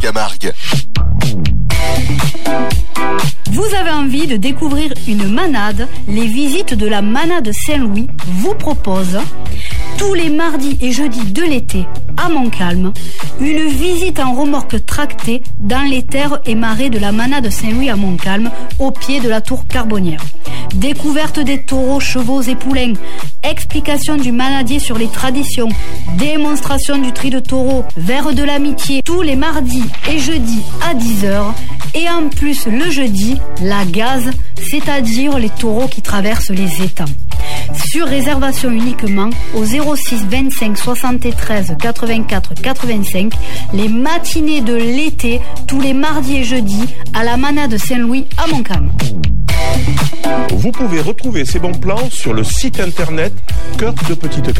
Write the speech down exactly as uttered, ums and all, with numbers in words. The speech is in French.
Camargue. Vous avez envie de découvrir une manade? Les visites de la manade Saint-Louis vous proposent tous les mardis et jeudis de l'été à Montcalm une visite en remorque tractée dans les terres et marais de la manade Saint-Louis à Montcalm, au pied de la tour Carbonnière. Découverte des taureaux, chevaux et poulains, explication du manadier sur les traditions, démonstration du tri de taureaux, verre de l'amitié, tous les mardis et jeudis à dix heures. Et en plus le jeudi, la gaze, c'est-à-dire les taureaux qui traversent les étangs. Sur réservation uniquement au zéro six vingt-cinq soixante-treize quatre-vingt-quatre quatre-vingt-cinq, les matinées de l'été, tous les mardis et jeudis à la manade Saint-Louis à Montcalm. Vous pouvez retrouver ces bons plans sur le site internet Cœur de Petite